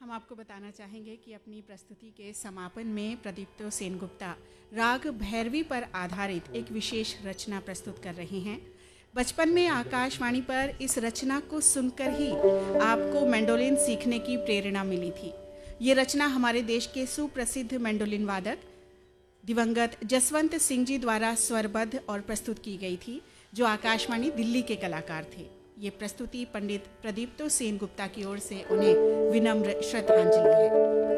हम आपको बताना चाहेंगे कि अपनी प्रस्तुति के समापन में प्रदीप्तो सेनगुप्ता राग भैरवी पर आधारित एक विशेष रचना प्रस्तुत कर रहे हैं। बचपन में आकाशवाणी पर इस रचना को सुनकर ही आपको मैंडोलिन सीखने की प्रेरणा मिली थी। ये रचना हमारे देश के सुप्रसिद्ध मैंडोलिन वादक दिवंगत जसवंत सिंह जी द्वारा स्वरबद्ध और प्रस्तुत की गई थी, जो आकाशवाणी दिल्ली के कलाकार थे। ये प्रस्तुति पंडित प्रदीप्तो सेनगुप्ता की ओर से उन्हें विनम्र श्रद्धांजलि है।